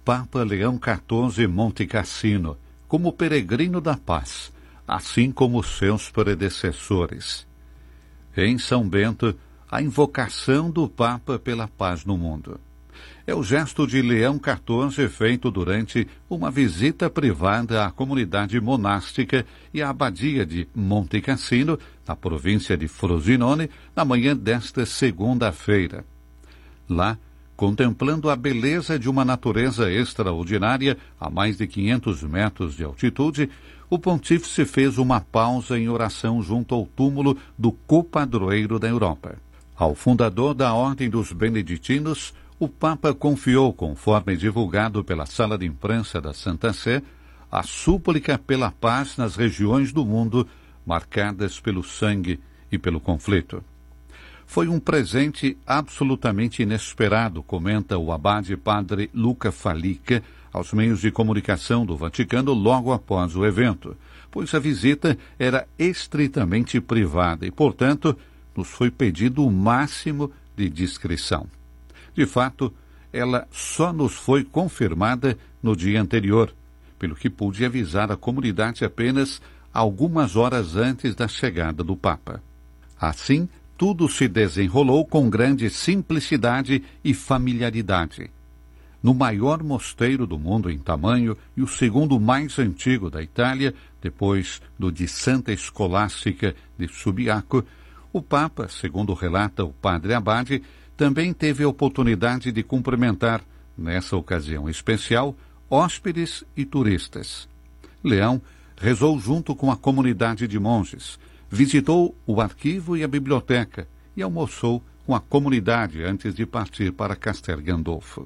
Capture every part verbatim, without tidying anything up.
Papa Leão quatorze Monte Cassino, como peregrino da paz, assim como seus predecessores. Em São Bento, a invocação do Papa pela paz no mundo. É o gesto de Leão quatorze feito durante uma visita privada à comunidade monástica e à abadia de Monte Cassino, na província de Frosinone, na manhã desta segunda-feira. Lá, contemplando a beleza de uma natureza extraordinária a mais de quinhentos metros de altitude, o pontífice fez uma pausa em oração junto ao túmulo do copadroeiro da Europa. Ao fundador da Ordem dos Beneditinos, o Papa confiou, conforme divulgado pela Sala de Imprensa da Santa Sé, a súplica pela paz nas regiões do mundo marcadas pelo sangue e pelo conflito. Foi um presente absolutamente inesperado, comenta o abade padre Luca Falica aos meios de comunicação do Vaticano logo após o evento, pois a visita era estritamente privada e, portanto, nos foi pedido o máximo de discrição. De fato, ela só nos foi confirmada no dia anterior, pelo que pude avisar a comunidade apenas algumas horas antes da chegada do Papa. Assim, tudo se desenrolou com grande simplicidade e familiaridade. No maior mosteiro do mundo em tamanho e o segundo mais antigo da Itália, depois do de Santa Escolástica de Subiaco, o Papa, segundo relata o padre Abade, também teve a oportunidade de cumprimentar, nessa ocasião especial, hóspedes e turistas. Leão rezou junto com a comunidade de monges, visitou o arquivo e a biblioteca e almoçou com a comunidade antes de partir para Castel Gandolfo.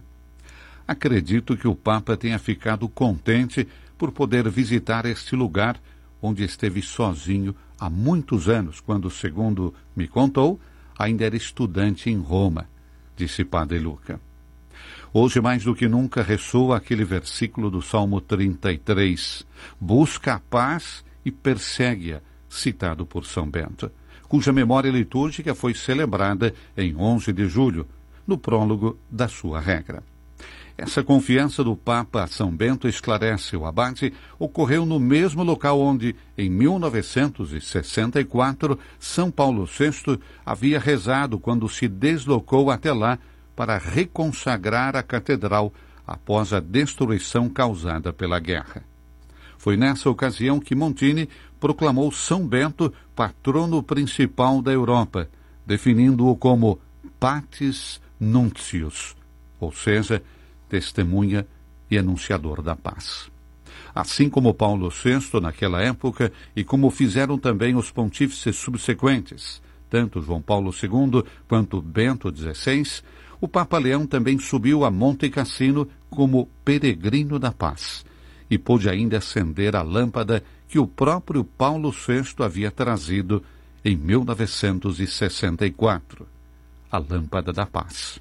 Acredito que o Papa tenha ficado contente por poder visitar este lugar onde esteve sozinho há muitos anos, quando, segundo me contou, ainda era estudante em Roma, disse padre Luca. Hoje, mais do que nunca, ressoa aquele versículo do Salmo trinta e três, busca a paz e persegue-a, citado por São Bento, cuja memória litúrgica foi celebrada em onze de julho, no prólogo da sua regra. Essa confiança do Papa a São Bento, esclarece o abade, ocorreu no mesmo local onde, em mil novecentos e sessenta e quatro, São Paulo sexto havia rezado quando se deslocou até lá para reconsagrar a catedral após a destruição causada pela guerra. Foi nessa ocasião que Montini proclamou São Bento patrono principal da Europa, definindo-o como Pacis Nuntius, ou seja, testemunha e anunciador da paz. Assim como Paulo sexto naquela época e como fizeram também os pontífices subsequentes, tanto João Paulo segundo quanto Bento dezesseis, o Papa Leão também subiu a Monte Cassino como peregrino da paz e pôde ainda acender a lâmpada que o próprio Paulo sexto havia trazido em mil novecentos e sessenta e quatro, a lâmpada da paz.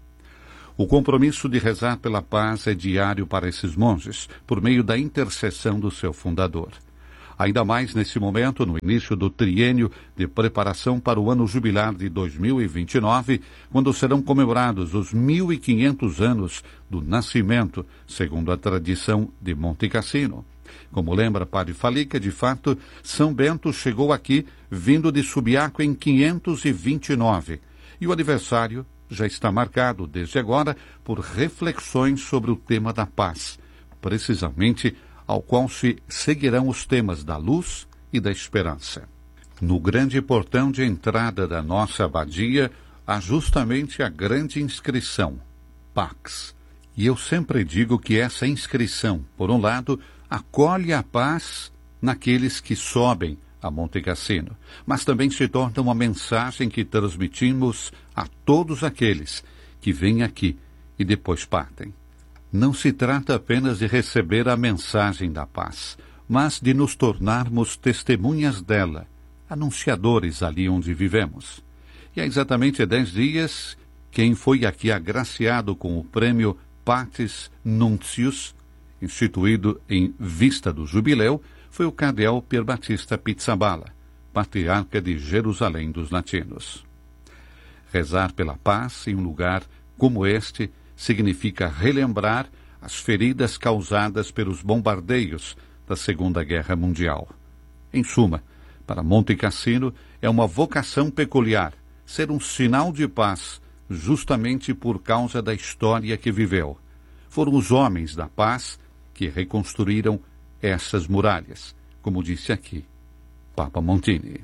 O compromisso de rezar pela paz é diário para esses monges, por meio da intercessão do seu fundador. Ainda mais nesse momento, no início do triênio de preparação para o ano jubilar de dois mil e vinte e nove, quando serão comemorados os mil e quinhentos anos do nascimento, segundo a tradição de Monte Cassino. Como lembra padre Falica, de fato, São Bento chegou aqui vindo de Subiaco em quinhentos e vinte e nove, e o aniversário já está marcado desde agora por reflexões sobre o tema da paz, precisamente ao qual se seguirão os temas da luz e da esperança. No grande portão de entrada da nossa abadia há justamente a grande inscrição, Pax. E eu sempre digo que essa inscrição, por um lado, acolhe a paz naqueles que sobem a Monte Cassino, mas também se torna uma mensagem que transmitimos a todos aqueles que vêm aqui e depois partem. Não se trata apenas de receber a mensagem da paz, mas de nos tornarmos testemunhas dela, anunciadores ali onde vivemos. E há exatamente dez dias, quem foi aqui agraciado com o prêmio Pacis Nuntius, instituído em vista do jubileu, foi o cardeal Pierbattista Pizzaballa, patriarca de Jerusalém dos latinos. Rezar pela paz em um lugar como este significa relembrar as feridas causadas pelos bombardeios da Segunda Guerra Mundial. Em suma, para Monte Cassino é uma vocação peculiar ser um sinal de paz, justamente por causa da história que viveu. Foram os homens da paz que reconstruíram essas muralhas, como disse aqui Papa Montini.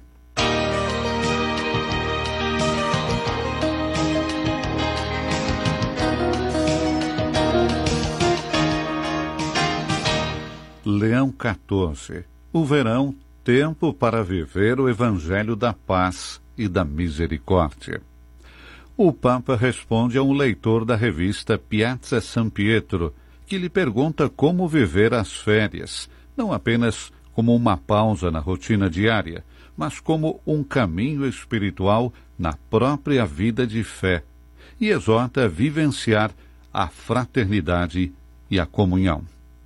Leão quatorze. O verão, tempo para viver o Evangelho da Paz e da Misericórdia. O Papa responde a um leitor da revista Piazza San Pietro, que lhe pergunta como viver as férias, não apenas como uma pausa na rotina diária, mas como um caminho espiritual na própria vida de fé, e exorta a vivenciar a fraternidade e a comunhão.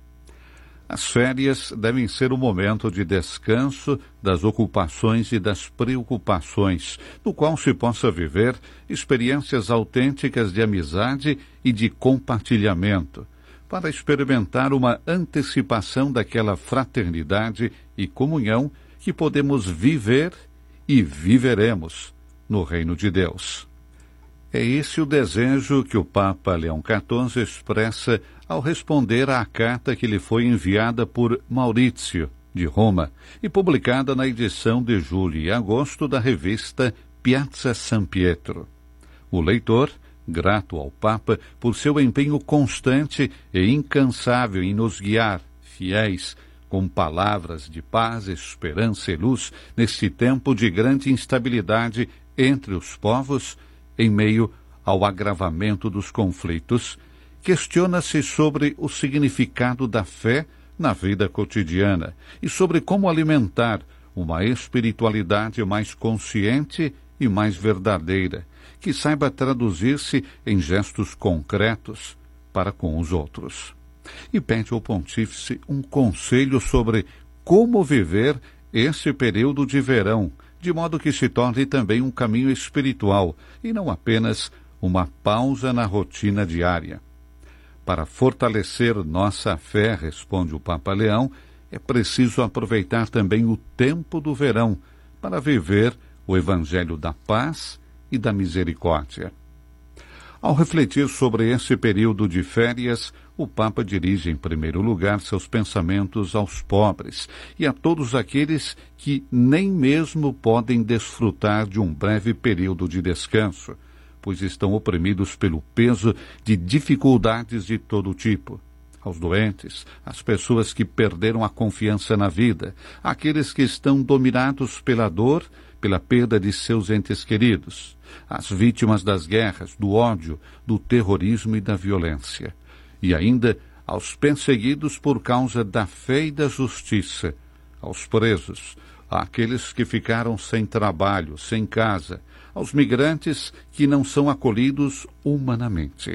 As férias devem ser um momento de descanso das ocupações e das preocupações, no qual se possa viver experiências autênticas de amizade e de compartilhamento, para experimentar uma antecipação daquela fraternidade e comunhão que podemos viver e viveremos no Reino de Deus. É esse o desejo que o Papa Leão quatorze expressa ao responder à carta que lhe foi enviada por Maurício, de Roma, e publicada na edição de julho e agosto da revista Piazza San Pietro. O leitor, grato ao Papa por seu empenho constante e incansável em nos guiar, fiéis, com palavras de paz, esperança e luz, neste tempo de grande instabilidade entre os povos, em meio ao agravamento dos conflitos, questiona-se sobre o significado da fé na vida cotidiana e sobre como alimentar uma espiritualidade mais consciente e mais verdadeira, que saiba traduzir-se em gestos concretos para com os outros. E pede ao Pontífice um conselho sobre como viver esse período de verão, de modo que se torne também um caminho espiritual e não apenas uma pausa na rotina diária. Para fortalecer nossa fé, responde o Papa Leão, é preciso aproveitar também o tempo do verão para viver o Evangelho da Paz e da Misericórdia. Ao refletir sobre esse período de férias, o Papa dirige em primeiro lugar seus pensamentos aos pobres e a todos aqueles que nem mesmo podem desfrutar de um breve período de descanso, pois estão oprimidos pelo peso de dificuldades de todo tipo. Aos doentes, às pessoas que perderam a confiança na vida, àqueles que estão dominados pela dor, pela perda de seus entes queridos, às vítimas das guerras, do ódio, do terrorismo e da violência, e ainda aos perseguidos por causa da fé e da justiça, aos presos, àqueles que ficaram sem trabalho, sem casa, aos migrantes que não são acolhidos humanamente.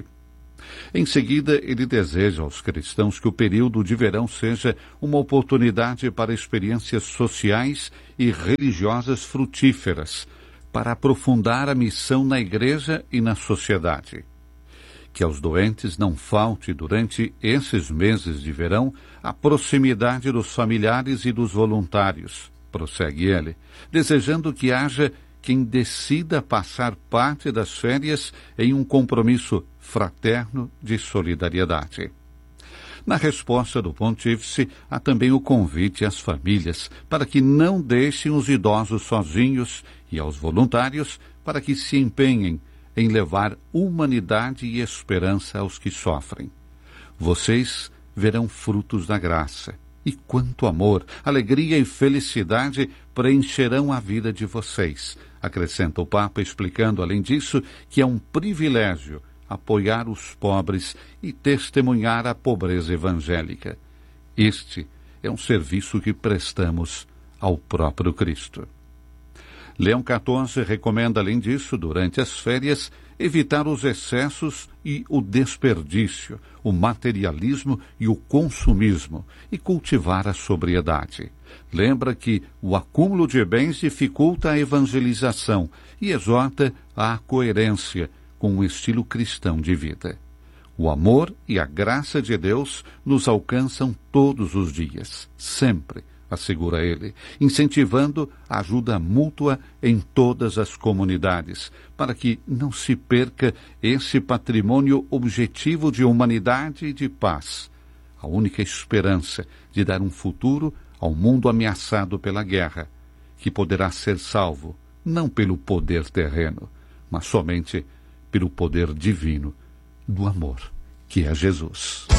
Em seguida, ele deseja aos cristãos que o período de verão seja uma oportunidade para experiências sociais e religiosas frutíferas, para aprofundar a missão na igreja e na sociedade. Que aos doentes não falte, durante esses meses de verão, a proximidade dos familiares e dos voluntários, prossegue ele, desejando que haja quem decida passar parte das férias em um compromisso fraterno de solidariedade. Na resposta do Pontífice, há também o convite às famílias para que não deixem os idosos sozinhos e aos voluntários para que se empenhem em levar humanidade e esperança aos que sofrem. Vocês verão frutos da graça, e quanto amor, alegria e felicidade preencherão a vida de vocês, acrescenta o Papa, explicando, além disso, que é um privilégio apoiar os pobres e testemunhar a pobreza evangélica. Este é um serviço que prestamos ao próprio Cristo. Leão quatorze recomenda, além disso, durante as férias, evitar os excessos e o desperdício, o materialismo e o consumismo, e cultivar a sobriedade. Lembra que o acúmulo de bens dificulta a evangelização e exorta à coerência com o estilo cristão de vida. O amor e a graça de Deus nos alcançam todos os dias, sempre, assegura ele, incentivando a ajuda mútua em todas as comunidades, para que não se perca esse patrimônio objetivo de humanidade e de paz, a única esperança de dar um futuro ao mundo ameaçado pela guerra, que poderá ser salvo não pelo poder terreno, mas somente pelo poder divino do amor, que é Jesus.